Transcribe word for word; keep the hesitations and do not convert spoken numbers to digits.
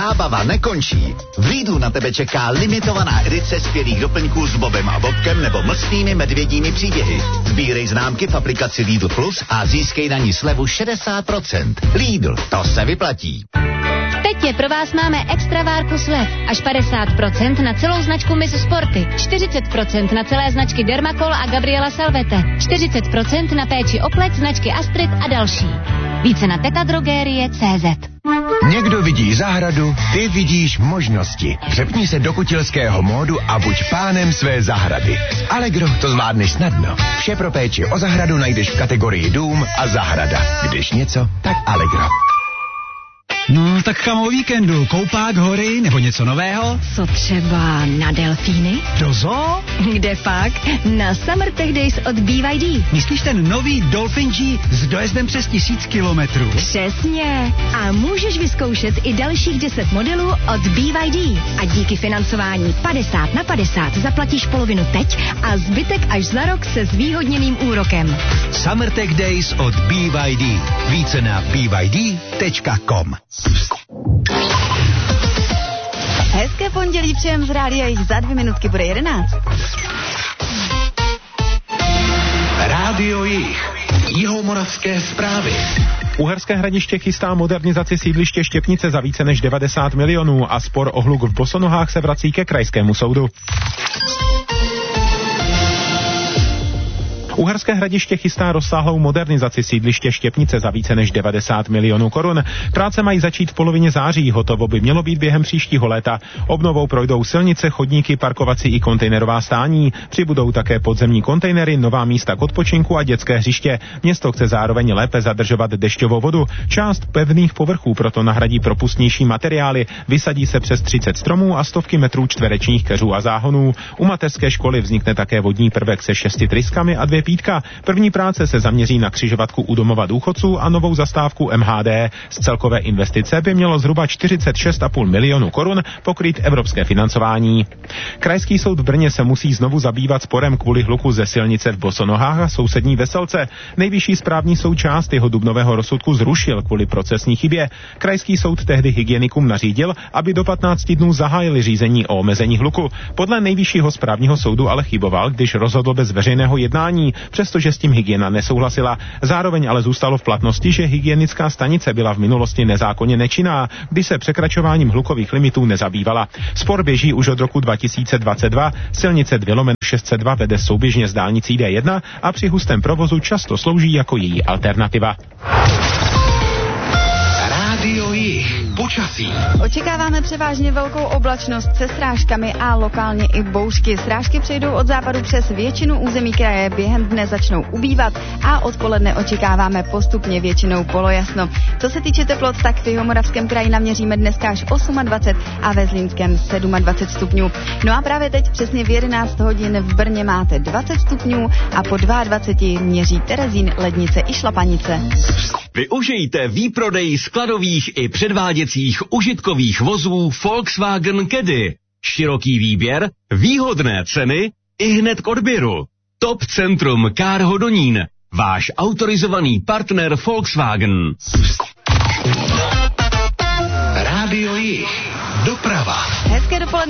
Zábava nekončí. V Lidlu na tebe čeká limitovaná edice skvělých doplňků s Bobem a Bobkem nebo mlsnými medvědími příběhy. Sbírej známky v aplikaci Lidl Plus a získej na ní slevu šedesát procent. Lidl, to se vyplatí. Teď je pro vás máme extra várku slev. Až padesát procent na celou značku Miss Sporty. čtyřicet procent na celé značky Dermacol a Gabriela Salvete. čtyřicet procent na péči o pleť značky Astrid a další. Více na tetadrogerie tečka cé zet. Někdo vidí zahradu, ty vidíš možnosti. Přepni se do kutilského módu a buď pánem své zahrady. Allegro to zvládneš snadno. Vše pro péči o zahradu najdeš v kategorii dům a zahrada. Když něco, tak Allegro. No, tak kam o víkendu? Koupák, hory nebo něco nového? Co třeba na delfíny? Do zoo? Kde pak? Na Summer Tech Days od B Y D. Myslíš ten nový Dolphin G s dojezdem přes tisíc kilometrů? Přesně. A můžeš vyzkoušet i dalších deset modelů od B Y D. A díky financování padesát na padesát zaplatíš polovinu teď a zbytek až za rok se zvýhodněným úrokem. Summer Tech Days od B Y D. Více na b y d tečka com. Hezké pondělí přejem z rádia, jich za dvě minutky bude jedenáct. Rádio Jih. Jihomoravské zprávy. Uherské Hradiště chystá modernizaci sídliště Štěpnice za více než devadesát milionů a spor o hluk v Bosonohách se vrací ke krajskému soudu. Uherské Hradiště chystá rozsáhlou modernizaci sídliště Štěpnice za více než devadesát milionů korun. Práce mají začít v polovině září, hotovo by mělo být během příštího léta. Obnovou projdou silnice, chodníky, parkovací i kontejnerová stání. Přibudou také podzemní kontejnery, nová místa k odpočinku a dětské hřiště. Město chce zároveň lépe zadržovat dešťovou vodu. Část pevných povrchů proto nahradí propustnější materiály. Vysadí se přes třicet stromů a stovky metrů čtverečních keřů a záhonů. U mateřské školy vznikne také vodní prvek se šesti tryskami a dvě pítka. První práce se zaměří na křižovatku u domova důchodců a novou zastávku M H D. Z celkové investice by mělo zhruba čtyřicet šest a půl milionu korun pokryt evropské financování. Krajský soud v Brně se musí znovu zabývat sporem kvůli hluku ze silnice v Bosonohách a sousední Veselce. Nejvyšší správní soud část jeho dubnového rozsudku zrušil kvůli procesní chybě. Krajský soud tehdy hygienikům nařídil, aby do patnácti dnů zahájili řízení o omezení hluku. Podle nejvyššího správního soudu ale chyboval, když rozhodl bez veřejného jednání, přestože s tím hygiena nesouhlasila. Zároveň ale zůstalo v platnosti, že hygienická stanice byla v minulosti nezákonně nečinná, když se překračováním hlukových limitů nezabývala. Spor běží už od roku dva tisíce dvacet dva, silnice dva šest set dva vede souběžně s dálnicí D jedna a při hustém provozu často slouží jako její alternativa. Rádio Jih. Počasí. Očekáváme převážně velkou oblačnost se srážkami a lokálně i bouřky. Srážky přejdou od západu přes většinu území kraje, během dne začnou ubývat a odpoledne očekáváme postupně většinou polojasno. Co se týče teplot, tak v Jihomoravském kraji naměříme dneska až dvacet osm a ve Zlínském dvacet sedm stupňů. No a právě teď přesně v jedenáct hodin v Brně máte dvacet stupňů a po dvacet dva měří Terezín, Lednice i Šlapanice. Využijte výprodej skladových i předváděcích užitkových vozů Volkswagen Caddy. Široký výběr, výhodné ceny i hned k odběru. Top Centrum Car Hodonín. Váš autorizovaný partner Volkswagen. Rádio Jih. Doprava. Hezké dopoledne.